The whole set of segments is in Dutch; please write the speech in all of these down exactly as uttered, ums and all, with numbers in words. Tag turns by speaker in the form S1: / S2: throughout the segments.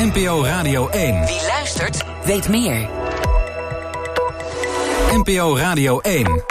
S1: N P O Radio één.
S2: Wie luistert, weet meer.
S1: N P O Radio één.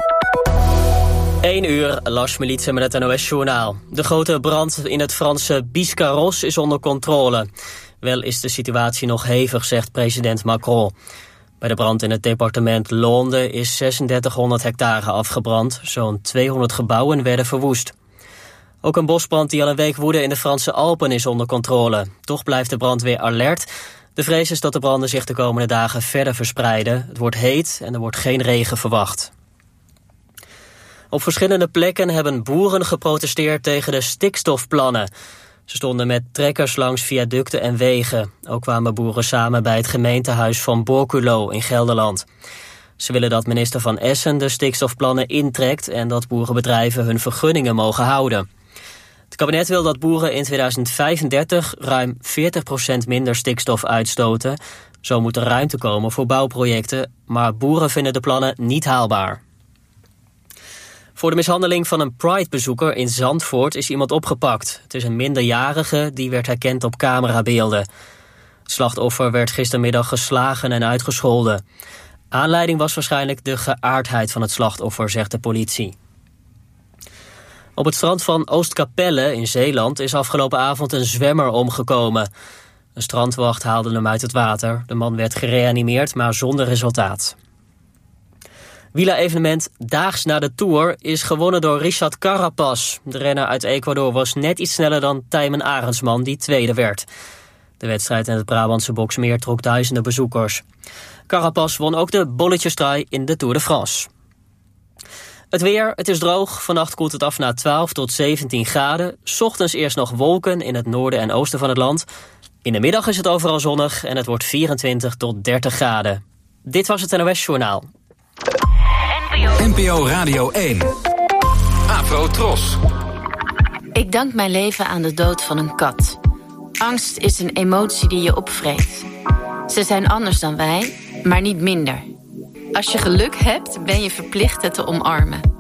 S3: één uur, Lars Militsen met het N O S-journaal. De grote brand in het Franse Biscarrosse is onder controle. Wel is de situatie nog hevig, zegt president Macron. Bij de brand in het departement Londe is zesendertighonderd hectare afgebrand. Zo'n tweehonderd gebouwen werden verwoest. Ook een bosbrand die al een week woedde in de Franse Alpen is onder controle. Toch blijft de brandweer alert. De vrees is dat de branden zich de komende dagen verder verspreiden. Het wordt heet en er wordt geen regen verwacht. Op verschillende plekken hebben boeren geprotesteerd tegen de stikstofplannen. Ze stonden met trekkers langs viaducten en wegen. Ook kwamen boeren samen bij het gemeentehuis van Borculo in Gelderland. Ze willen dat minister Van Essen de stikstofplannen intrekt en dat boerenbedrijven hun vergunningen mogen houden. Het kabinet wil dat boeren in tweeduizend vijfendertig ruim veertig procent minder stikstof uitstoten. Zo moet er ruimte komen voor bouwprojecten, maar boeren vinden de plannen niet haalbaar. Voor de mishandeling van een Pride-bezoeker in Zandvoort is iemand opgepakt. Het is een minderjarige die werd herkend op camerabeelden. Het slachtoffer werd gistermiddag geslagen en uitgescholden. Aanleiding was waarschijnlijk de geaardheid van het slachtoffer, zegt de politie. Op het strand van Oostkapelle in Zeeland is afgelopen avond een zwemmer omgekomen. Een strandwacht haalde hem uit het water. De man werd gereanimeerd, maar zonder resultaat. Wielerevenement Daags na de Tour is gewonnen door Richard Carapaz. De renner uit Ecuador was net iets sneller dan Tijmen Arendsman, die tweede werd. De wedstrijd in het Brabantse Boxmeer trok duizenden bezoekers. Carapaz won ook de bolletjestrui in de Tour de France. Het weer, het is droog. Vannacht koelt het af naar twaalf tot zeventien graden. 's Ochtends eerst nog wolken in het noorden en oosten van het land. In de middag is het overal zonnig en het wordt vierentwintig tot dertig graden. Dit was het N O S-journaal.
S1: N P O Radio één. Afro Tros.
S4: Ik dank mijn leven aan de dood van een kat. Angst is een emotie die je opvreet. Ze zijn anders dan wij, maar niet minder. Als je geluk hebt, ben je verplicht het te omarmen.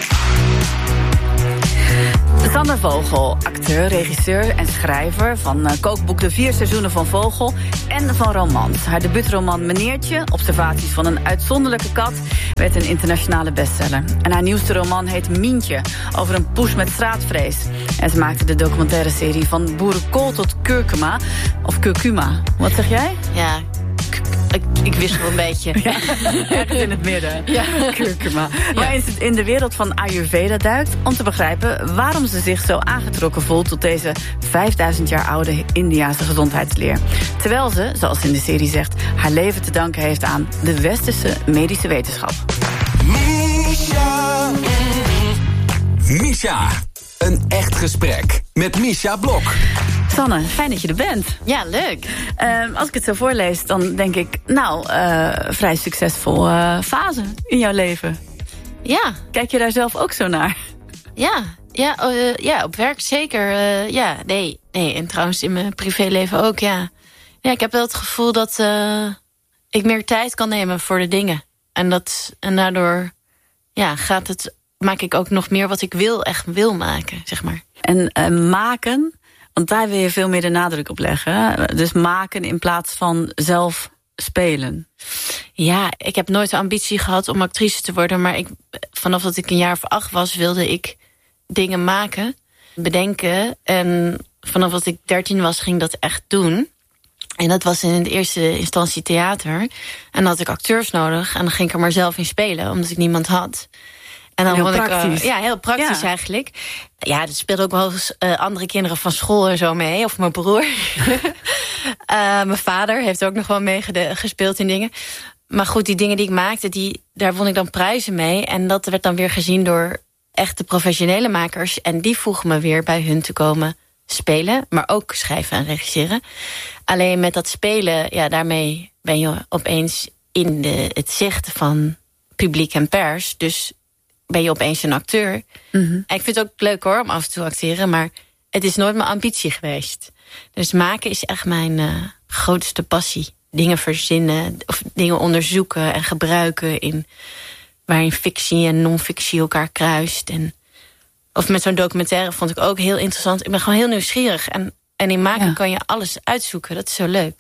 S5: Sander Vogel, acteur, regisseur en schrijver van uh, kookboek De Vier Seizoenen van Vogel en van romans. Haar debuutroman Meneertje, observaties van een uitzonderlijke kat, werd een internationale bestseller. En haar nieuwste roman heet Mientje, over een poes met straatvrees. En ze maakte de documentaire serie Van Boerenkool tot Kurkuma, of Kurkuma. Wat zeg jij?
S4: Ja, Ik, ik wissel een beetje.
S5: Ja, ergens in het midden. Ja. Kurkuma.
S4: Ja.
S5: Waarin ze in de wereld van Ayurveda duikt om te begrijpen waarom ze zich zo aangetrokken voelt tot deze vijfduizend jaar oude Indiase gezondheidsleer. Terwijl ze, zoals in de serie zegt, haar leven te danken heeft aan de westerse medische wetenschap.
S1: Misha. Misha. Een echt gesprek met Misha Blok.
S5: Sanne, fijn dat je er bent.
S4: Ja, leuk.
S5: Uh, als ik het zo voorlees, dan denk ik, nou, uh, vrij succesvol uh, fase in jouw leven.
S4: Ja.
S5: Kijk je daar zelf ook zo naar?
S4: Ja, ja, uh, ja op werk zeker. Uh, ja, nee, nee, en trouwens in mijn privéleven ook, ja. Ja, ik heb wel het gevoel dat uh, ik meer tijd kan nemen voor de dingen. En, dat, en daardoor ja, gaat het, maak ik ook nog meer wat ik wil, echt wil maken, zeg maar.
S5: En uh, maken... Want daar wil je veel meer de nadruk op leggen. Dus maken in plaats van zelf spelen.
S4: Ja, ik heb nooit de ambitie gehad om actrice te worden. Maar ik, vanaf dat ik een jaar of acht was, wilde ik dingen maken, bedenken. En vanaf dat ik dertien was, ging dat echt doen. En dat was in de eerste instantie theater. En dan had ik acteurs nodig. En dan ging ik er maar zelf in spelen, omdat ik niemand had. En dan
S5: heel
S4: vond
S5: praktisch.
S4: Ik, uh, ja, heel praktisch ja. eigenlijk. Ja, er speelden ook wel eens uh, andere kinderen van school en zo mee. Of mijn broer. uh, mijn vader heeft ook nog wel meegespeeld in dingen. Maar goed, die dingen die ik maakte, die, daar won ik dan prijzen mee. En dat werd dan weer gezien door echte professionele makers. En die vroegen me weer bij hun te komen spelen. Maar ook schrijven en regisseren. Alleen met dat spelen, ja, daarmee ben je opeens in de, het zicht van publiek en pers. Dus ben je opeens een acteur. Mm-hmm. En ik vind het ook leuk hoor, om af en toe acteren. Maar het is nooit mijn ambitie geweest. Dus maken is echt mijn uh, grootste passie. Dingen verzinnen, of dingen onderzoeken en gebruiken. In, waarin fictie en non-fictie elkaar kruist. En, of met zo'n documentaire vond ik ook heel interessant. Ik ben gewoon heel nieuwsgierig. En, en in maken ja. kan je alles uitzoeken. Dat is zo leuk.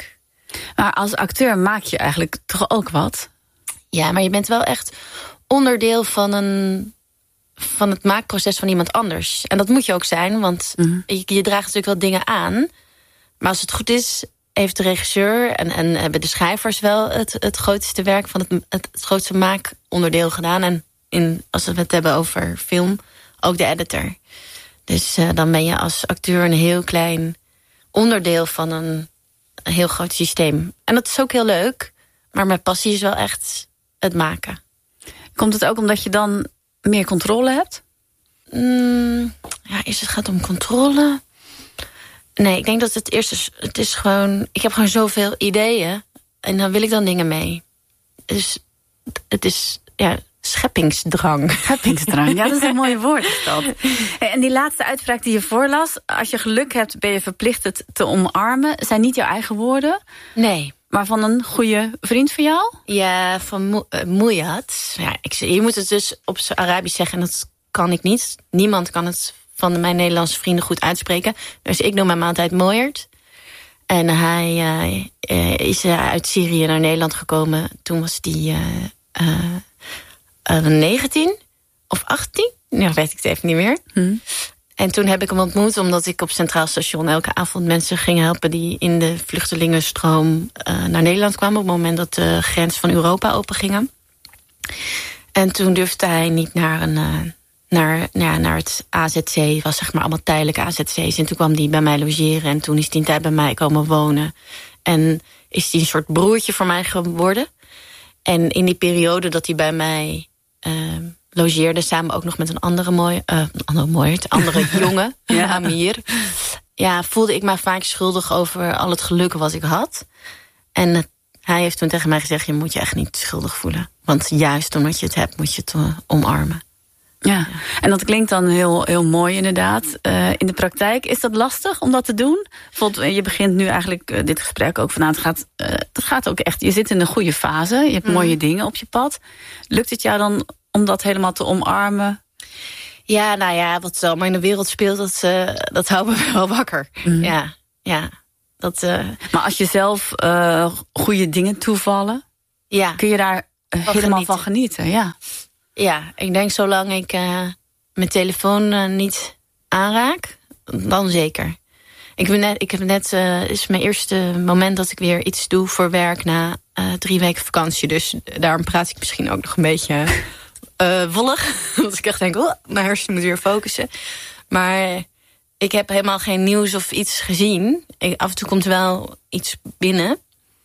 S5: Maar als acteur maak je eigenlijk toch ook wat?
S4: Ja, maar je bent wel echt onderdeel van een van het maakproces van iemand anders. En dat moet je ook zijn, want mm-hmm. je, je draagt natuurlijk wel dingen aan. Maar als het goed is, heeft de regisseur en, en hebben de schrijvers wel het, het grootste werk van het, het, het grootste maakonderdeel gedaan. En in, als we het hebben over film, ook de editor. Dus uh, dan ben je als acteur een heel klein onderdeel van een, een heel groot systeem. En dat is ook heel leuk, maar mijn passie is wel echt het maken.
S5: Komt het ook omdat je dan meer controle hebt?
S4: Mm, ja, eerst het gaat om controle. Nee, ik denk dat het eerst is... Het is gewoon... Ik heb gewoon zoveel ideeën. En dan wil ik dan dingen mee. Dus het is... Ja, scheppingsdrang.
S5: Scheppingsdrang, ja, dat is een mooi woord. Is dat. En die laatste uitspraak die je voorlas... Als je geluk hebt, ben je verplicht het te omarmen. Zijn niet jouw eigen woorden?
S4: Nee.
S5: Maar van een goede vriend van jou?
S4: Ja, van Mo- uh, Mouyad. Ja, ik, je moet het dus op z'n Arabisch zeggen... en dat kan ik niet. Niemand kan het van mijn Nederlandse vrienden goed uitspreken. Dus ik noem hem altijd Mouyad. En hij uh, is uh, uit Syrië naar Nederland gekomen. Toen was hij uh, uh, uh, negentien of achttien. Ja, weet ik het even niet meer. Hmm. En toen heb ik hem ontmoet omdat ik op Centraal Station elke avond mensen ging helpen die in de vluchtelingenstroom uh, naar Nederland kwamen op het moment dat de grens van Europa opengingen. En toen durfde hij niet naar, een, uh, naar, ja, naar het A Z C. Het was zeg maar allemaal tijdelijke A Z C's. En toen kwam hij bij mij logeren en toen is hij een tijd bij mij komen wonen. En is hij een soort broertje voor mij geworden. En in die periode dat hij bij mij... Uh, logeerde samen ook nog met een andere mooie, uh, een andere mooie, een andere jongen, ja. Amir. Ja, voelde ik mij vaak schuldig over al het geluk wat ik had. En uh, hij heeft toen tegen mij gezegd: je moet je echt niet schuldig voelen, want juist omdat je het hebt, moet je het uh, omarmen.
S5: Ja. ja, en dat klinkt dan heel, heel mooi inderdaad. Uh, in de praktijk, is dat lastig om dat te doen? Bijvoorbeeld, je begint nu eigenlijk uh, dit gesprek ook vanuit. Het gaat, uh, het gaat ook echt, je zit in een goede fase, je hebt mm. mooie dingen op je pad. Lukt het jou dan om dat helemaal te omarmen?
S4: Ja, nou ja, wat zo maar in de wereld speelt, dat, uh, dat houdt me wel wakker. Mm. Ja, ja. Dat, uh...
S5: Maar als je zelf uh, goede dingen toevallen,
S4: ja.
S5: kun je daar uh, helemaal genieten. van genieten. Ja.
S4: Ja, ik denk zolang ik uh, mijn telefoon uh, niet aanraak, dan zeker. Ik heb net, ik heb net uh, is mijn eerste moment dat ik weer iets doe voor werk na uh, drie weken vakantie. Dus daarom praat ik misschien ook nog een beetje uh, wollig. Want ik echt denk, oh, mijn hersenen moeten weer focussen. Maar ik heb helemaal geen nieuws of iets gezien. Ik, af en toe komt er wel iets binnen.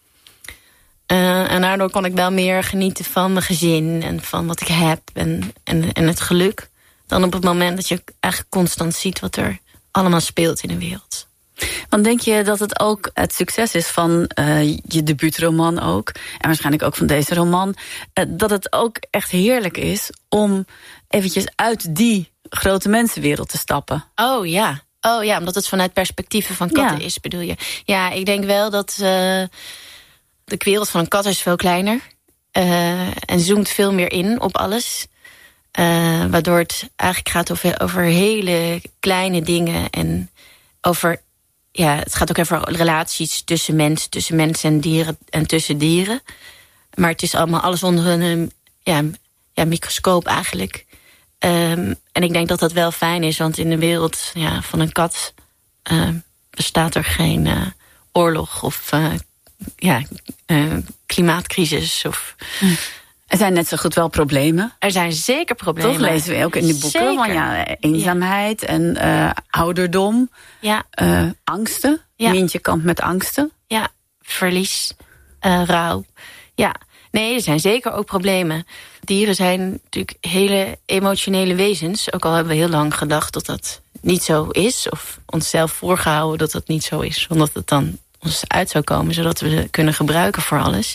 S4: Uh, en daardoor kon ik wel meer genieten van mijn gezin en van wat ik heb en, en, en het geluk. Dan op het moment dat je eigenlijk constant ziet wat er allemaal speelt in de wereld.
S5: Want denk je dat het ook het succes is van uh, je debuutroman ook, en waarschijnlijk ook van deze roman, uh, dat het ook echt heerlijk is om eventjes uit die grote mensenwereld te stappen?
S4: Oh ja, oh ja, omdat het vanuit perspectieven van katten ja. is, bedoel je? Ja, ik denk wel dat uh, de wereld van een kat is veel kleiner uh, en zoomt veel meer in op alles. Uh, waardoor het eigenlijk gaat over, over hele kleine dingen en over... Ja, het gaat ook over relaties tussen mensen, tussen mensen en dieren en tussen dieren. Maar het is allemaal alles onder een ja, ja, microscoop eigenlijk. Um, en ik denk dat dat wel fijn is, want in de wereld ja, van een kat uh, bestaat er geen uh, oorlog of uh, ja, uh, klimaatcrisis. Of...
S5: Hm. Er zijn net zo goed wel problemen.
S4: Er zijn zeker problemen.
S5: Toch lezen we ook in die boeken zeker. van ja, eenzaamheid ja. en uh, ouderdom,
S4: ja.
S5: uh, angsten.
S4: Ja.
S5: Mientje kampt met angsten.
S4: Ja, verlies, uh, rouw. Ja, nee, er zijn zeker ook problemen. Dieren zijn natuurlijk hele emotionele wezens. Ook al hebben we heel lang gedacht dat dat niet zo is. Of onszelf voorgehouden dat dat niet zo is. Omdat het dan ons uit zou komen, zodat we ze kunnen gebruiken voor alles.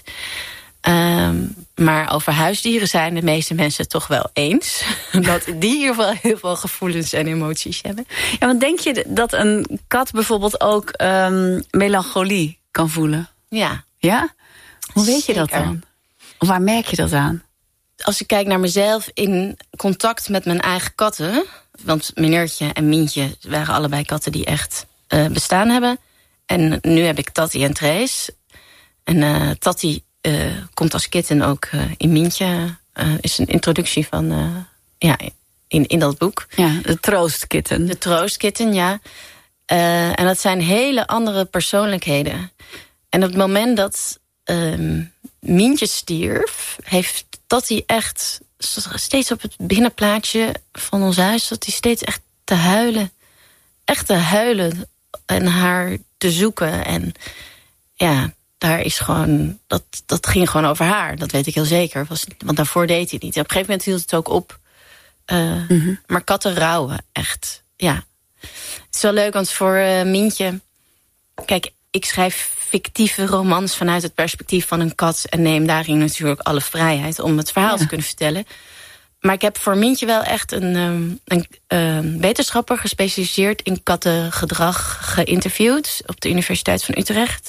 S4: Um, maar over huisdieren zijn de meeste mensen het toch wel eens. Dat die in ieder geval heel veel gevoelens en emoties hebben.
S5: Ja, want denk je dat een kat bijvoorbeeld ook um, melancholie kan voelen?
S4: Ja.
S5: Ja? Hoe weet
S4: Zeker.
S5: je dat dan? Of waar merk je dat aan?
S4: Als ik kijk naar mezelf in contact met mijn eigen katten. Want Meneertje en Mientje waren allebei katten die echt uh, bestaan hebben. En nu heb ik Tati en Trace. En uh, Tati uh, komt als kitten ook uh, in Mientje. Uh, is een introductie van... Uh, ja, in, in dat boek.
S5: Ja, de troostkitten.
S4: De troostkitten, ja. Uh, en dat zijn hele andere persoonlijkheden. En op het moment dat uh, Mientje stierf... heeft Tati echt steeds op het binnenplaatje van ons huis... dat hij steeds echt te huilen. Echt te huilen en haar te zoeken. En ja, daar is gewoon... Dat, dat ging gewoon over haar, dat weet ik heel zeker. Was, want daarvoor deed hij het niet. En op een gegeven moment hield het ook op... Uh, mm-hmm. Maar katten rouwen, echt. Ja. Het is wel leuk, want voor uh, Mientje... Kijk, ik schrijf fictieve romans vanuit het perspectief van een kat... en neem daarin natuurlijk alle vrijheid om het verhaal ja. te kunnen vertellen. Maar ik heb voor Mientje wel echt een, um, een uh, wetenschapper... gespecialiseerd in kattengedrag geïnterviewd... op de Universiteit van Utrecht.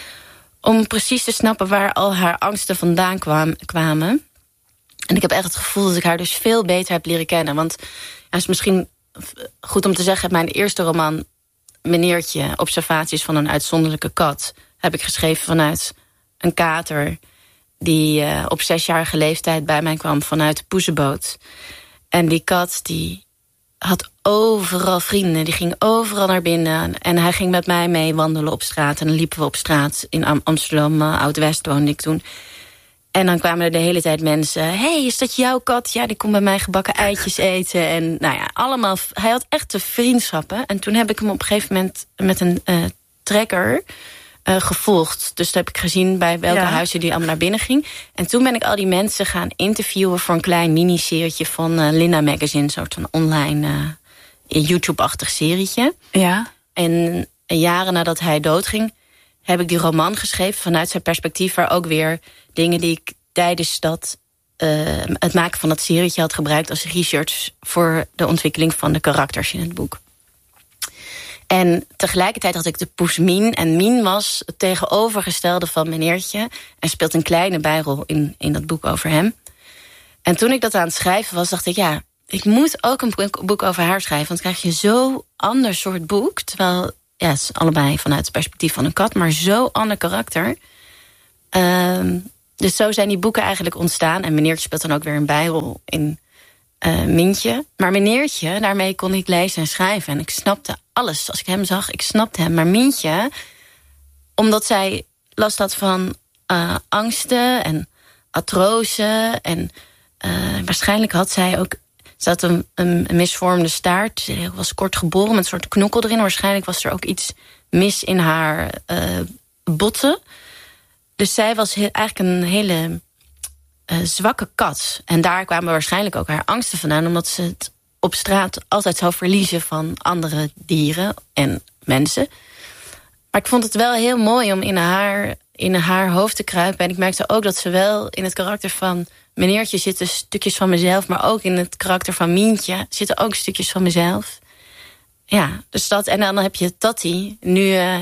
S4: Om precies te snappen waar al haar angsten vandaan kwam, kwamen... En ik heb echt het gevoel dat ik haar dus veel beter heb leren kennen. Want ja, het is misschien goed om te zeggen... mijn eerste roman, Meneertje, Observaties van een uitzonderlijke kat... heb ik geschreven vanuit een kater... die uh, op zesjarige leeftijd bij mij kwam vanuit de poezenboot. En die kat die had overal vrienden, die ging overal naar binnen... en hij ging met mij mee wandelen op straat. En dan liepen we op straat in Amsterdam, uh, Oud-West woonde ik toen... En dan kwamen er de hele tijd mensen... hey, is dat jouw kat? Ja, die komt bij mij gebakken eitjes eten. En nou ja, allemaal... Hij had echt de vriendschappen. En toen heb ik hem op een gegeven moment met een uh, trekker uh, gevolgd. Dus dat heb ik gezien bij welke ja. huizen die allemaal naar binnen ging. En toen ben ik al die mensen gaan interviewen... voor een klein miniserietje van uh, Linda Magazine. Een soort van online uh, YouTube-achtig serietje. Ja. En jaren nadat hij doodging... heb ik die roman geschreven vanuit zijn perspectief... waar ook weer dingen die ik tijdens dat, uh, het maken van dat serietje had gebruikt... als research voor de ontwikkeling van de karakters in het boek. En tegelijkertijd had ik de poes Mien. En Mien was het tegenovergestelde van Meneertje... en speelt een kleine bijrol in, in dat boek over hem. En toen ik dat aan het schrijven was, dacht ik... ja, ik moet ook een boek over haar schrijven... want dan krijg je zo'n ander soort boek... terwijl... ja, het is allebei vanuit het perspectief van een kat... maar zo ander karakter. Um, dus zo zijn die boeken eigenlijk ontstaan. En Meneertje speelt dan ook weer een bijrol in uh, Mientje. Maar Meneertje, daarmee kon ik lezen en schrijven. En ik snapte alles. Als ik hem zag, ik snapte hem. Maar Mientje, omdat zij last had van uh, angsten en artrose... en uh, waarschijnlijk had zij ook... Ze had een, een, een misvormde staart. Ze was kort geboren met een soort knokkel erin. Waarschijnlijk was er ook iets mis in haar uh, botten. Dus zij was he- eigenlijk een hele uh, zwakke kat. En daar kwamen waarschijnlijk ook haar angsten vandaan... omdat ze het op straat altijd zou verliezen van andere dieren en mensen. Maar ik vond het wel heel mooi om in haar, in haar hoofd te kruipen. En ik merkte ook dat ze wel in het karakter van... Meneertje zitten stukjes van mezelf... maar ook in het karakter van Mientje zitten ook stukjes van mezelf. Ja, dus dat. En dan heb je Tati. Nu uh,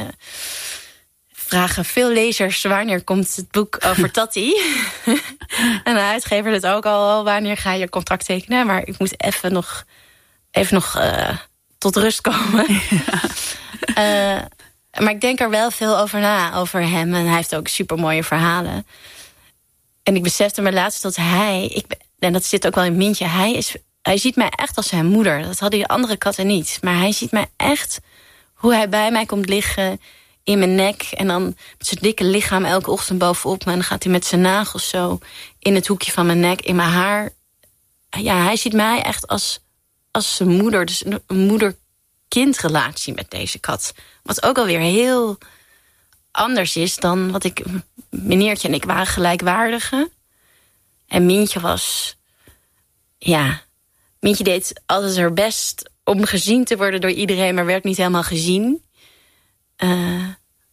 S4: vragen veel lezers... wanneer komt het boek over Tati? En de uitgever het ook al... wanneer ga je contract tekenen? Maar ik moet even nog, even nog uh, tot rust komen. Ja. uh, maar ik denk er wel veel over na, over hem. En hij heeft ook supermooie verhalen... En ik besefte me laatst dat hij... Ik, en dat zit ook wel in Mientje... Hij, is, hij ziet mij echt als zijn moeder. Dat hadden die andere katten niet. Maar hij ziet mij echt... hoe hij bij mij komt liggen in mijn nek... en dan met zijn dikke lichaam elke ochtend bovenop me... en dan gaat hij met zijn nagels zo in het hoekje van mijn nek... in mijn haar. Ja, hij ziet mij echt als, als zijn moeder. Dus een, een moeder-kindrelatie met deze kat. Wat ook alweer heel... anders is dan wat ik... Meneertje en ik waren gelijkwaardigen. En Mientje was... Ja, Mientje deed altijd haar best om gezien te worden door iedereen... maar werd niet helemaal gezien. Uh,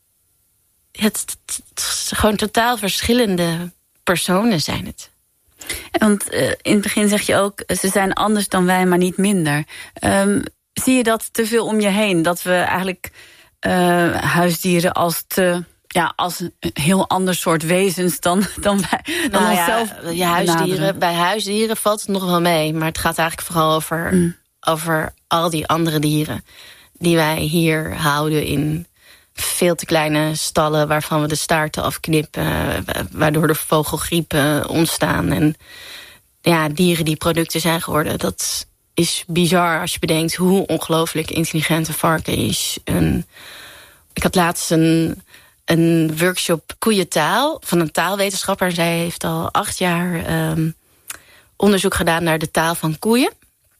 S4: het, het, het gewoon totaal verschillende personen zijn het.
S5: Want uh, in het begin zeg je ook... ze zijn anders dan wij, maar niet minder. Um, zie je dat te veel om je heen? Dat we eigenlijk... Uh, huisdieren als te ja als een heel ander soort wezens dan dan wij dan
S4: nou
S5: onszelf.
S4: Ja, ja, huisdieren, bij huisdieren valt het nog wel mee, maar het gaat eigenlijk vooral over mm. over al die andere dieren die wij hier houden in veel te kleine stallen waarvan we de staarten afknippen, waardoor er vogelgriepen ontstaan. En ja, dieren die producten zijn geworden. Dat is bizar als je bedenkt hoe ongelooflijk intelligent een varken is. En ik had laatst een, een workshop koeientaal van een taalwetenschapper. Zij heeft al acht jaar um, onderzoek gedaan naar de taal van koeien.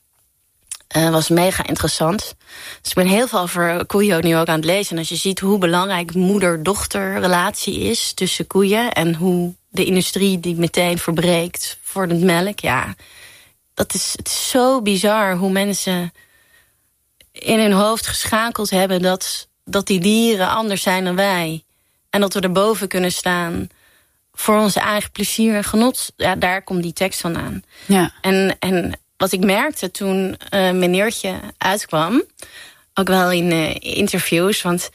S4: Uh, was mega interessant. Dus ik ben heel veel over koeien nu ook aan het lezen. En als je ziet hoe belangrijk moeder-dochter relatie is tussen koeien, en hoe de industrie die meteen verbreekt voor de melk. Ja, dat is, het is zo bizar hoe mensen in hun hoofd geschakeld hebben dat, dat die dieren anders zijn dan wij. En dat we erboven kunnen staan voor onze eigen plezier en genot. Ja, daar komt die tekst van aan. Ja. En, en wat ik merkte toen uh, meneertje uitkwam, ook wel in uh, interviews, want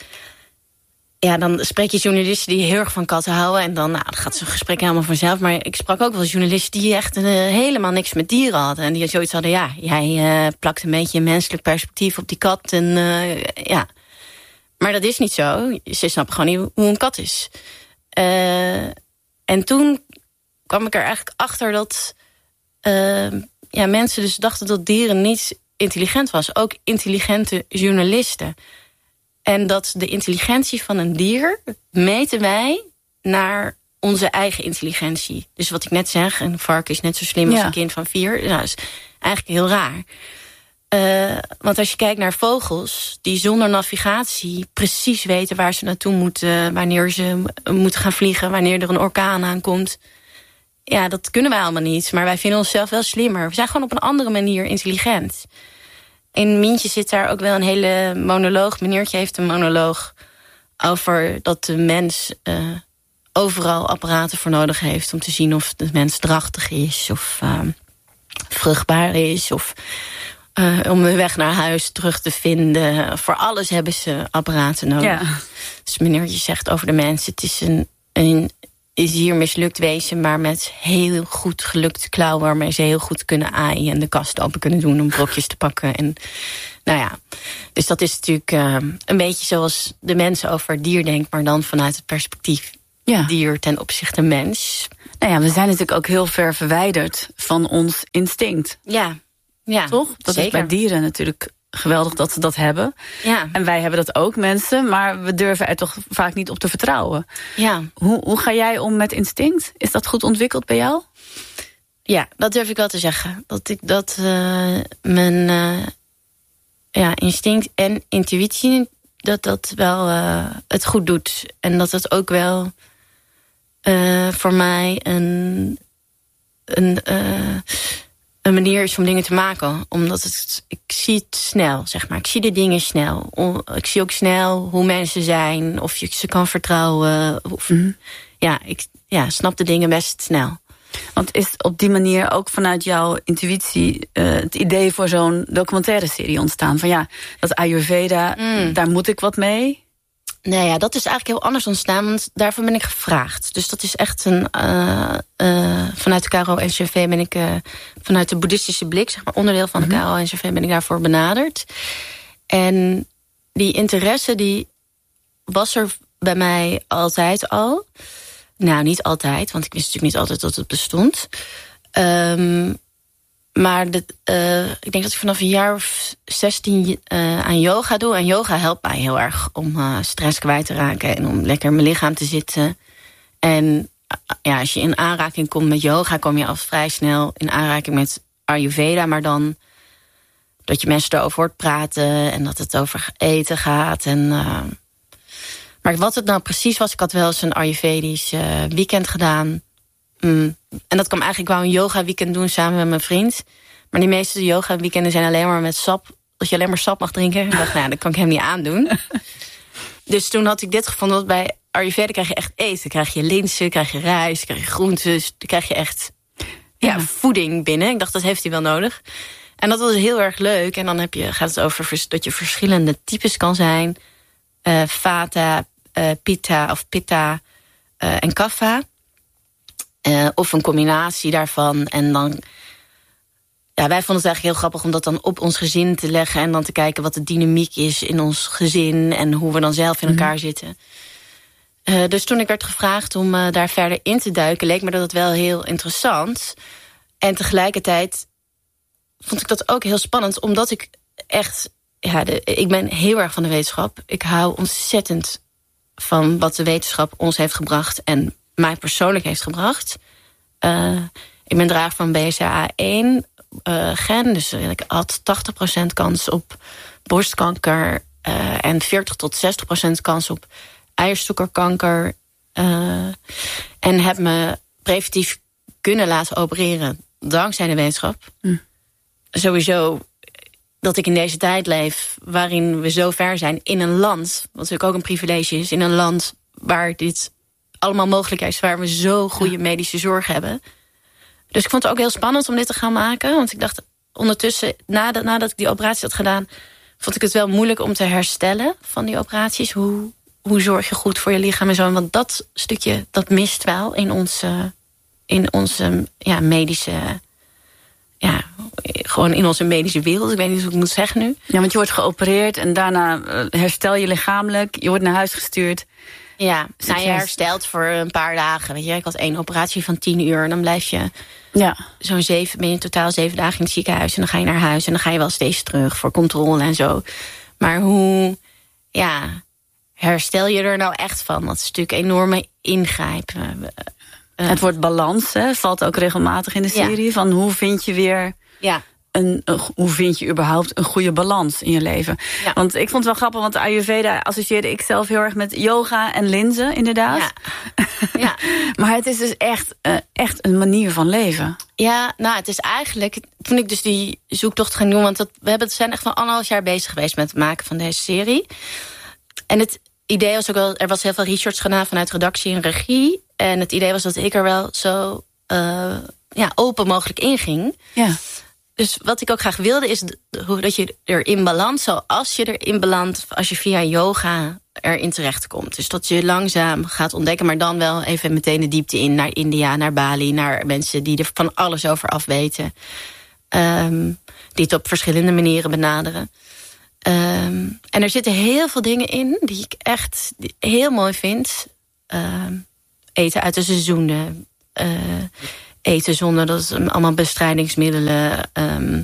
S4: ja, dan spreek je journalisten die heel erg van katten houden, en dan, nou, dan gaat zo'n gesprek helemaal vanzelf. Maar ik sprak ook wel journalisten die echt uh, helemaal niks met dieren hadden. En die zoiets hadden, ja, jij uh, plakt een beetje een menselijk perspectief op die kat. En uh, ja, maar dat is niet zo. Ze snappen gewoon niet hoe een kat is. Uh, en toen kwam ik er eigenlijk achter dat uh, ja, mensen dus dachten dat dieren niet intelligent was. Ook intelligente journalisten. En dat de intelligentie van een dier meten wij naar onze eigen intelligentie. Dus wat ik net zeg, een varken is net zo slim als ja. een kind van vier. Nou, dat is eigenlijk heel raar. Uh, want als je kijkt naar vogels die zonder navigatie precies weten waar ze naartoe moeten, wanneer ze moeten gaan vliegen, wanneer er een orkaan aankomt. Ja, dat kunnen wij allemaal niet. Maar wij vinden onszelf wel slimmer. We zijn gewoon op een andere manier intelligent. In Mientje zit daar ook wel een hele monoloog. Meneertje heeft een monoloog over dat de mens uh, overal apparaten voor nodig heeft om te zien of de mens drachtig is of uh, vruchtbaar is of uh, om de weg naar huis terug te vinden. Voor alles hebben ze apparaten nodig. Ja. Dus meneertje zegt over de mens, het is een, een is hier mislukt wezen, maar met heel goed gelukt klauwen waarmee ze heel goed kunnen aaien en de kast open kunnen doen om brokjes te pakken. En nou ja, dus dat is natuurlijk uh, een beetje zoals de mensen over het dier denkt, maar dan vanuit het perspectief ja. dier ten opzichte mens.
S5: Nou ja, we zijn natuurlijk ook heel ver verwijderd van ons instinct.
S4: Ja, ja,
S5: toch? Dat zeker. Is bij dieren natuurlijk geweldig dat ze dat hebben. Ja. En wij hebben dat ook, mensen, maar we durven er toch vaak niet op te vertrouwen. Ja. Hoe, hoe ga jij om met instinct? Is dat goed ontwikkeld bij jou?
S4: Ja, dat durf ik wel te zeggen. Dat ik dat uh, mijn uh, ja, instinct en intuïtie, dat dat wel uh, het goed doet. En dat het ook wel uh, voor mij een een uh, een manier is om dingen te maken. Omdat het, ik zie het snel, zeg maar. Ik zie de dingen snel. Ik zie ook snel hoe mensen zijn, of je ze kan vertrouwen. Of, mm-hmm. Ja, ik ja, snap de dingen best snel.
S5: Want is op die manier ook vanuit jouw intuïtie uh, het idee voor zo'n documentaire serie ontstaan? Van ja, dat Ayurveda, mm. daar moet ik wat mee?
S4: Nee, ja, dat is eigenlijk heel anders ontstaan, want daarvoor ben ik gevraagd. Dus dat is echt een uh, uh, vanuit de K R O-N C V ben ik uh, vanuit de boeddhistische blik, zeg maar onderdeel van de mm-hmm. K R O-N C V, ben ik daarvoor benaderd. En die interesse die was er bij mij altijd al. Nou, niet altijd, want ik wist natuurlijk niet altijd dat het bestond. Um, maar de, uh, ik denk dat ik vanaf een jaar of zestien uh, aan yoga doe. En yoga helpt mij heel erg om uh, stress kwijt te raken en om lekker in mijn lichaam te zitten. En uh, ja, als je in aanraking komt met yoga, kom je al vrij snel in aanraking met Ayurveda. Maar dan dat je mensen erover hoort praten en dat het over eten gaat. En, uh, maar wat het nou precies was, ik had wel eens een Ayurvedisch uh, weekend gedaan. Mm. En dat kwam eigenlijk, ik wou een yoga weekend doen samen met mijn vriend. Maar die meeste yoga weekenden zijn alleen maar met sap. Dat je alleen maar sap mag drinken. Ik dacht, nou, dat kan ik hem niet aandoen. Dus toen had ik dit gevonden. Dat bij Ayurveda krijg je echt eten. Dan krijg je linzen, krijg je rijst, krijg je groentes. Dan krijg je echt ja, ja. voeding binnen. Ik dacht, dat heeft hij wel nodig. En dat was heel erg leuk. En dan heb je, gaat het over dat je verschillende types kan zijn. Uh, vata, uh, pitta of pitta uh, en kapha. Uh, of een combinatie daarvan. En dan ja, wij vonden het eigenlijk heel grappig om dat dan op ons gezin te leggen... en dan te kijken wat de dynamiek is in ons gezin... en hoe we dan zelf in elkaar mm. zitten. Uh, dus toen ik werd gevraagd om uh, daar verder in te duiken... leek me dat het wel heel interessant. En tegelijkertijd vond ik dat ook heel spannend... omdat ik echt... Ja, de, ik ben heel erg van de wetenschap. Ik hou ontzettend van wat de wetenschap ons heeft gebracht... en mij persoonlijk heeft gebracht. Uh, ik ben drager van B C A één uh, gen. Dus ik had tachtig procent kans op borstkanker... Uh, en veertig tot zestig procent kans op eierstokkenkanker. Uh, en heb me preventief kunnen laten opereren... dankzij de wetenschap. Mm. Sowieso dat ik in deze tijd leef... waarin we zo ver zijn in een land... wat natuurlijk ook een privilege is... in een land waar dit allemaal mogelijk is... waar we zo goede medische zorg hebben. Dus ik vond het ook heel spannend om dit te gaan maken. Want ik dacht ondertussen, nadat, nadat ik die operatie had gedaan... vond ik het wel moeilijk om te herstellen van die operaties. Hoe, hoe zorg je goed voor je lichaam en zo. Want dat stukje, dat mist wel in onze, in onze ja, medische... ja, gewoon in onze medische wereld. Ik weet niet hoe ik het moet zeggen nu.
S5: Ja, want je wordt geopereerd en daarna herstel je lichamelijk. Je wordt naar huis gestuurd.
S4: Ja, nou, je herstelt voor een paar dagen. Weet je, ik had één operatie van tien uur. En dan blijf je ja. zo'n zeven, ben je totaal zeven dagen in het ziekenhuis. En dan ga je naar huis. En dan ga je wel steeds terug voor controle en zo. Maar hoe, ja, herstel je er nou echt van? Dat is natuurlijk een enorme ingrijp. Uh,
S5: uh, het wordt balans, hè? Valt ook regelmatig in de serie. Ja. Van hoe vind je weer... Ja. Een, een, hoe vind je überhaupt een goede balans in je leven? Ja. Want ik vond het wel grappig, want de Ayurveda associeerde ik zelf heel erg met yoga en linzen, inderdaad. Ja. Ja. Maar het is dus echt, uh, echt een manier van leven.
S4: Ja, nou, het is eigenlijk... Toen ik dus die zoektocht ging doen... want dat, we hebben, zijn echt van anderhalf jaar bezig geweest... met het maken van deze serie. En het idee was ook wel... Er was heel veel research gedaan vanuit redactie en regie. En het idee was dat ik er wel zo uh, ja, open mogelijk inging. Ja. Dus wat ik ook graag wilde is dat je erin belandt... zoals je erin belandt als je via yoga erin terechtkomt. Dus dat je langzaam gaat ontdekken... maar dan wel even meteen de diepte in naar India, naar Bali... naar mensen die er van alles over af weten. Um, die het op verschillende manieren benaderen. Um, en er zitten heel veel dingen in die ik echt heel mooi vind. Um, eten uit de seizoenen... Uh, eten zonder dat het allemaal bestrijdingsmiddelen... Um,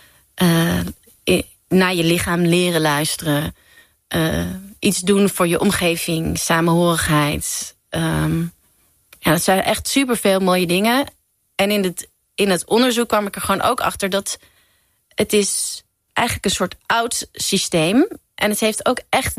S4: uh, naar je lichaam leren luisteren. Uh, iets doen voor je omgeving, samenhorigheid. Um, ja, dat zijn echt superveel mooie dingen. En in het, in het onderzoek kwam ik er gewoon ook achter... dat het is eigenlijk een soort oud systeem. En het heeft ook echt...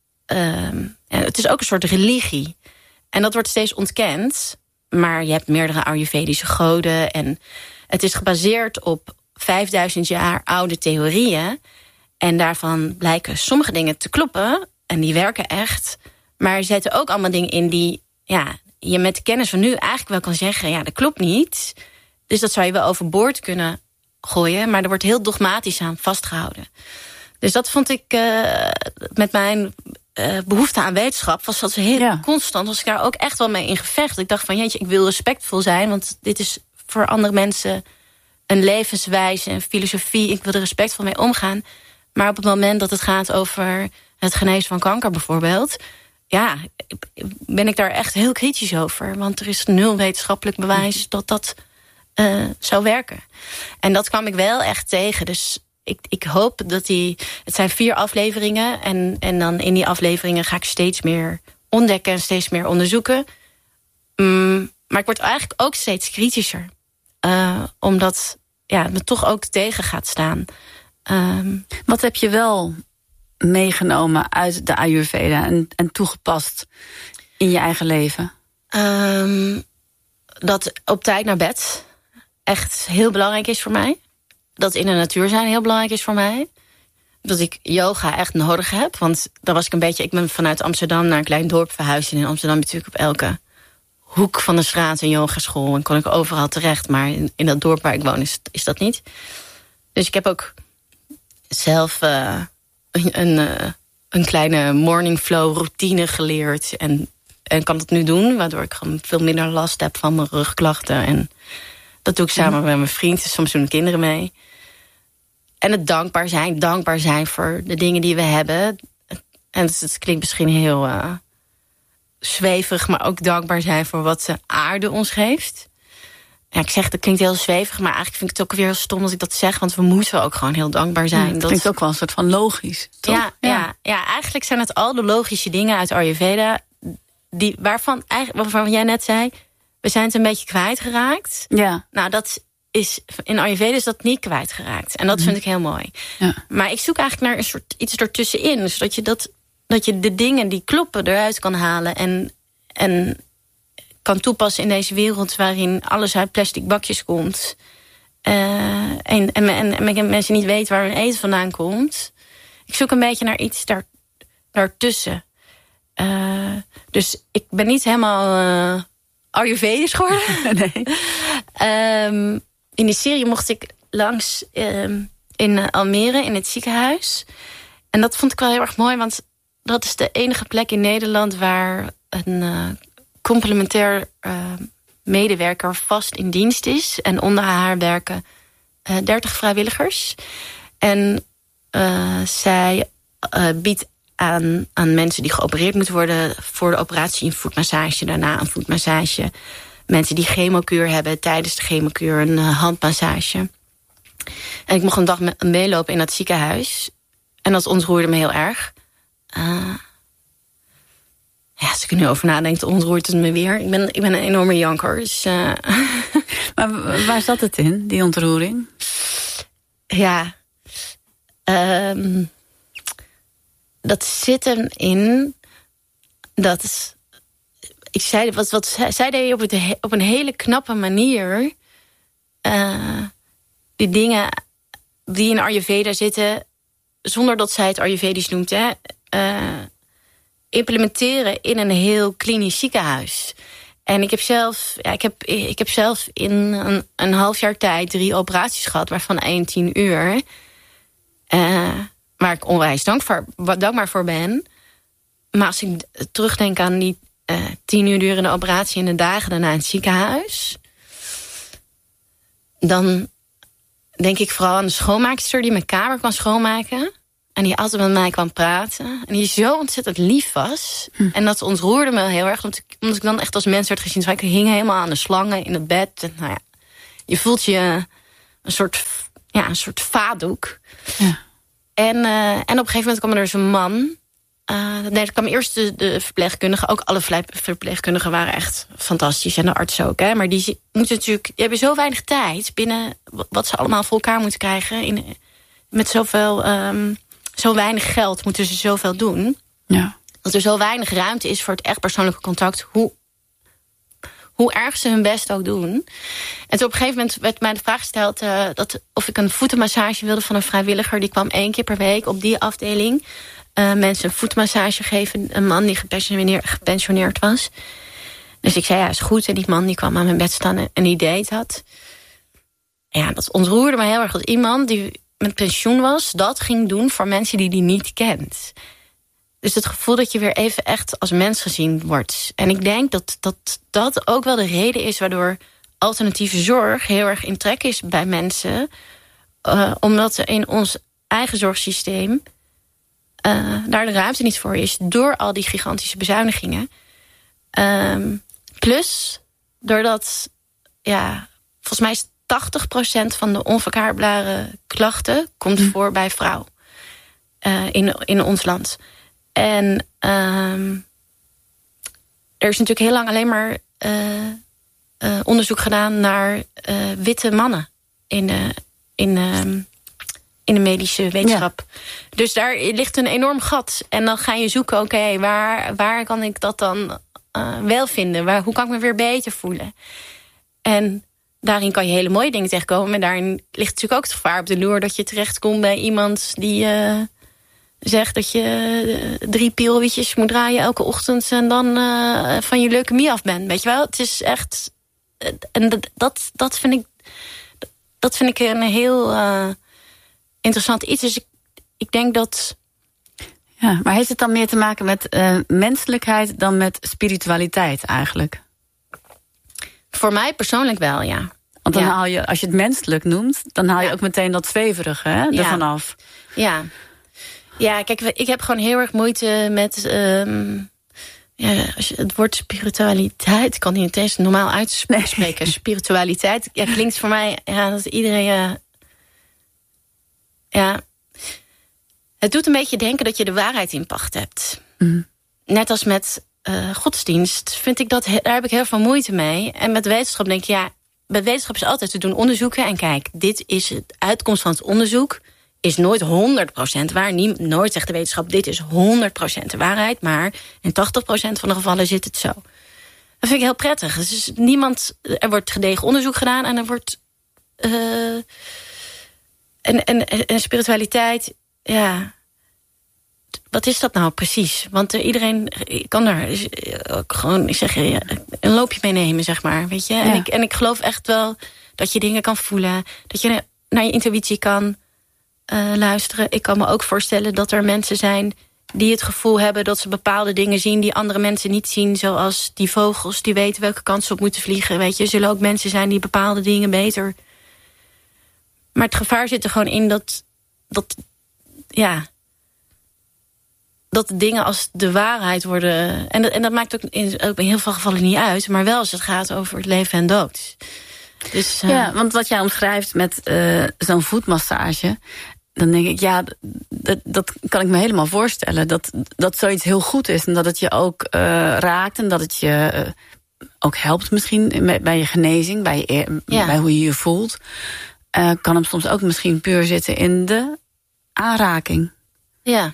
S4: Um, het is ook een soort religie. En dat wordt steeds ontkend... Maar je hebt meerdere Ayurvedische goden. En het is gebaseerd op vijfduizend jaar oude theorieën. En daarvan blijken sommige dingen te kloppen. En die werken echt. Maar er zitten ook allemaal dingen in die... ja, je met de kennis van nu eigenlijk wel kan zeggen... ja, dat klopt niet. Dus dat zou je wel overboord kunnen gooien. Maar er wordt heel dogmatisch aan vastgehouden. Dus dat vond ik uh, met mijn... Uh, behoefte aan wetenschap was dat heel ja. constant. Was ik daar ook echt wel mee in gevecht. Ik dacht van, jeetje, ik wil respectvol zijn... want dit is voor andere mensen een levenswijze, een filosofie. Ik wil er respectvol mee omgaan. Maar op het moment dat het gaat over het genezen van kanker bijvoorbeeld... ja, ben ik daar echt heel kritisch over. Want er is nul wetenschappelijk bewijs dat dat uh, zou werken. En dat kwam ik wel echt tegen, dus... Ik, ik hoop dat die... Het zijn vier afleveringen. En, en dan in die afleveringen ga ik steeds meer ontdekken... en steeds meer onderzoeken. Um, maar ik word eigenlijk ook steeds kritischer. Uh, omdat ja, het me toch ook tegen gaat staan. Um,
S5: Wat heb je wel meegenomen uit de Ayurveda... en, en toegepast in je eigen leven?
S4: Um, dat op tijd naar bed echt heel belangrijk is voor mij. Dat in de natuur zijn heel belangrijk is voor mij. Dat ik yoga echt nodig heb. Want dan was ik een beetje... Ik ben vanuit Amsterdam naar een klein dorp verhuisd. En in Amsterdam natuurlijk op elke hoek van de straat een yogaschool. En kon ik overal terecht. Maar in, in dat dorp waar ik woon is, is dat niet. Dus ik heb ook zelf uh, een, een, uh, een kleine morning flow routine geleerd. En, en kan dat nu doen. Waardoor ik gewoon veel minder last heb van mijn rugklachten. En Dat doe ik samen mm. met mijn vriend. Soms doen de kinderen mee. En het dankbaar zijn. Dankbaar zijn voor de dingen die we hebben. En het, het klinkt misschien heel uh, zweverig, maar ook dankbaar zijn voor wat de aarde ons geeft. Ja, ik zeg, dat klinkt heel zweverig, maar eigenlijk vind ik het ook weer heel stom als ik dat zeg, want we moeten ook gewoon heel dankbaar zijn.
S5: Ja, dat klinkt ook wel een soort van logisch, toch?
S4: Ja, ja. Ja, ja, eigenlijk zijn het al de logische dingen uit Ayurveda, die, waarvan, waarvan jij net zei, we zijn het een beetje kwijtgeraakt.
S5: Ja.
S4: Nou, dat is, in Ayurveda is dat niet kwijtgeraakt. En dat mm. vind ik heel mooi.
S5: Ja.
S4: Maar ik zoek eigenlijk naar een soort iets ertussenin, zodat je, dat, dat je de dingen die kloppen eruit kan halen en... en kan toepassen in deze wereld waarin alles uit plastic bakjes komt. Uh, en, en, en, en mensen niet weten waar hun eten vandaan komt. Ik zoek een beetje naar iets daar, daartussen. Uh, dus ik ben niet helemaal uh, Ayurvedisch geworden. Nee. um, in die serie mocht ik langs um, in Almere, in het ziekenhuis. En dat vond ik wel heel erg mooi, want dat is de enige plek in Nederland waar een... Uh, complementair uh, medewerker vast in dienst is. En onder haar werken uh, dertig vrijwilligers. En uh, zij uh, biedt aan, aan mensen die geopereerd moeten worden... voor de operatie een voetmassage, daarna een voetmassage. Mensen die chemokuur hebben, tijdens de chemokuur een uh, handmassage. En ik mocht een dag me- meelopen in dat ziekenhuis. En dat ontroerde me heel erg. Uh, Ja, als ik er nu over nadenk, dan ontroert het me weer. Ik ben, ik ben een enorme janker. Dus, uh...
S5: Maar waar zat het in, die ontroering?
S4: Ja. Um, dat zit hem in... Dat... Ik zei, wat, wat zij deed op, het, op een hele knappe manier... Uh, die dingen die in Ayurveda zitten... zonder dat zij het Ayurvedisch noemt, hè... Uh, implementeren in een heel klinisch ziekenhuis. En ik heb zelf, ja, ik heb, ik heb zelf in een, een half jaar tijd drie operaties gehad, waarvan één tien uur. Uh, waar ik onwijs dankbaar, dankbaar voor ben. Maar als ik terugdenk aan die uh, tien uur durende operatie en de dagen daarna in het ziekenhuis, dan denk ik vooral aan de schoonmaakster die mijn kamer kan schoonmaken. En die altijd met mij kwam praten. En die zo ontzettend lief was. Hm. En dat ontroerde me heel erg. Omdat ik, omdat ik dan echt als mens werd gezien. Dus ik hing helemaal aan de slangen in het bed. En nou ja, je voelt je een soort, ja, een soort vaatdoek. Ja. En, uh, en op een gegeven moment kwam er dus een man. Uh, nee, er kwam eerst de, de verpleegkundigen. Ook alle verpleegkundigen waren echt fantastisch. En de arts ook. Hè. Maar die moeten natuurlijk, die hebben zo weinig tijd. Binnen wat ze allemaal voor elkaar moeten krijgen. In, met zoveel... Um, Zo weinig geld moeten ze zoveel doen.
S5: Ja.
S4: Dat er zo weinig ruimte is voor het echt persoonlijke contact. Hoe, hoe erg ze hun best ook doen. En toen op een gegeven moment werd mij de vraag gesteld... Uh, dat of ik een voetenmassage wilde van een vrijwilliger. Die kwam één keer per week op die afdeling. Uh, mensen een voetenmassage geven. Een man die gepensioneerd, gepensioneerd was. Dus ik zei, ja, is goed. En die man die kwam aan mijn bed staan en die deed dat. Ja, dat ontroerde me heel erg als iemand die met pensioen was, dat ging doen voor mensen die die niet kent. Dus het gevoel dat je weer even echt als mens gezien wordt. En ik denk dat dat, dat ook wel de reden is waardoor alternatieve zorg heel erg in trek is bij mensen. Uh, omdat er in ons eigen zorgsysteem uh, daar de ruimte niet voor is door al die gigantische bezuinigingen. Um, plus, doordat, ja, volgens mij is tachtig procent van de onverklaarbare klachten komt hm. voor bij vrouw. Uh, in, in ons land. En um, er is natuurlijk heel lang alleen maar uh, uh, onderzoek gedaan naar uh, witte mannen in de, in, um, in de medische wetenschap. Ja. Dus daar ligt een enorm gat. En dan ga je zoeken, oké, okay, waar, waar kan ik dat dan uh, wel vinden? Waar, hoe kan ik me weer beter voelen? En daarin kan je hele mooie dingen tegenkomen. Maar daarin ligt natuurlijk ook het gevaar op de loer dat je terechtkomt bij iemand die uh, zegt dat je uh, drie pilletjes moet draaien elke ochtend en dan uh, van je leukemie af bent. Weet je wel? Het is echt. Uh, en dat, dat, dat vind ik. Dat vind ik een heel uh, interessant iets. Dus ik, ik denk dat.
S5: Ja, maar heeft het dan meer te maken met uh, menselijkheid dan met spiritualiteit eigenlijk?
S4: Voor mij persoonlijk wel, ja.
S5: Want dan
S4: ja.
S5: haal je, als je het menselijk noemt, dan haal je
S4: Ja.
S5: ook meteen dat zweverige hè, ervan
S4: Ja.
S5: af.
S4: Ja. Ja, kijk, ik heb gewoon heel erg moeite met... Um, ja, als je het woord spiritualiteit... ik kan niet eens normaal uitspreken. Nee. Spiritualiteit, ja, klinkt voor mij... Ja, dat iedereen... Uh, ja, het doet een beetje denken dat je de waarheid in pacht hebt. Mm. Net als met uh, godsdienst vind ik dat... daar heb ik heel veel moeite mee. En met wetenschap denk ik, ja... Bij wetenschap is altijd te doen onderzoeken. En kijk, dit is het uitkomst van het onderzoek... is nooit honderd procent waar. Nie, nooit zegt de wetenschap, dit is honderd procent de waarheid. Maar in tachtig procent van de gevallen zit het zo. Dat vind ik heel prettig. Dus niemand, er wordt gedegen onderzoek gedaan... en er wordt... Uh, en, en, en spiritualiteit, ja... Wat is dat nou precies? Want uh, iedereen kan daar uh, gewoon, ik zeg, uh, een loopje mee nemen, zeg maar. Weet je? Ja. En, ik, en ik geloof echt wel dat je dingen kan voelen. Dat je naar je intuïtie kan uh, luisteren. Ik kan me ook voorstellen dat er mensen zijn die het gevoel hebben dat ze bepaalde dingen zien die andere mensen niet zien. Zoals die vogels die weten welke kant ze op moeten vliegen. Weet je, er zullen ook mensen zijn die bepaalde dingen beter. Maar het gevaar zit er gewoon in dat, dat ja... dat dingen als de waarheid worden... en dat, en dat maakt ook in, ook in heel veel gevallen niet uit... maar wel als het gaat over het leven en dood. Dus, uh...
S5: Ja, want wat jij omschrijft met uh, zo'n voetmassage... dan denk ik, ja, dat, dat kan ik me helemaal voorstellen. Dat, dat zoiets heel goed is en dat het je ook uh, raakt... en dat het je uh, ook helpt misschien bij je genezing... bij, je, ja. bij hoe je je voelt. Uh, kan hem soms ook misschien puur zitten in de aanraking.
S4: Ja.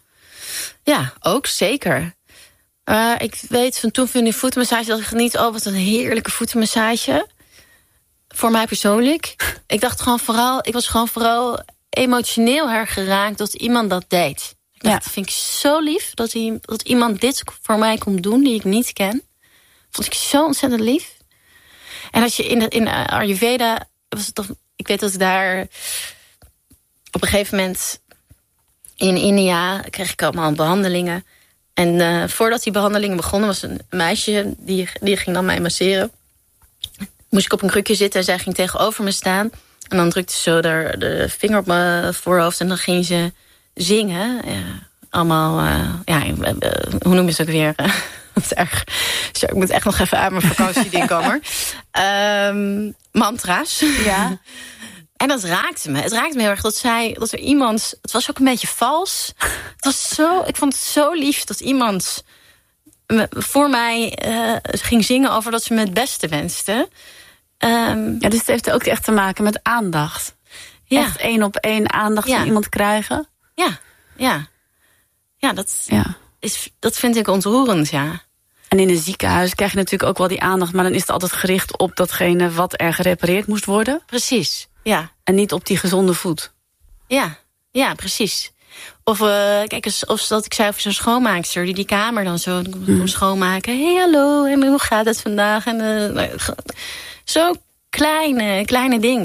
S4: Ja, ook zeker. Uh, ik weet van toen van die voetenmassage dat ik geniet... oh, wat een heerlijke voetenmassage. Voor mij persoonlijk. Ik dacht gewoon vooral... ik was gewoon vooral emotioneel erg geraakt dat iemand dat deed. Ik dacht, ja. Dat vind ik zo lief. Dat, hij, dat iemand dit voor mij komt doen die ik niet ken. Vond ik zo ontzettend lief. En als je in, de, in Ayurveda... Was het toch, ik weet dat ik daar op een gegeven moment... in India kreeg ik allemaal behandelingen. En uh, voordat die behandelingen begonnen... was een meisje, die, die ging dan mij masseren. Moest ik op een krukje zitten en zij ging tegenover me staan. En dan drukte ze zo de, de vinger op mijn voorhoofd... en dan ging ze zingen. Ja, allemaal, uh, ja, uh, hoe noem je het ook weer? Dat is erg. Zo, ik moet echt nog even uit mijn vakantieding komen. Um, mantra's. Ja. En dat raakte me. Het raakte me heel erg dat zij, dat er iemand... Het was ook een beetje vals. Het was zo, ik vond het zo lief dat iemand me, voor mij uh, ging zingen over dat ze me het beste wenste. Um,
S5: ja, dus het heeft ook echt te maken met aandacht. Ja. Echt één op één aandacht ja. van iemand krijgen.
S4: Ja, ja. Ja, dat, ja. Is, dat vind ik ontroerend, ja.
S5: En in een ziekenhuis krijg je natuurlijk ook wel die aandacht... maar dan is het altijd gericht op datgene wat er gerepareerd moest worden.
S4: Precies, ja.
S5: En niet op die gezonde voet.
S4: Ja, ja, precies. Of, uh, kijk eens, of dat ik zei over zo'n schoonmaakster... die die kamer dan zo hmm. schoonmaken. Hé, hey, hallo, en hoe gaat het vandaag? En uh, zo kleine, kleine dingen.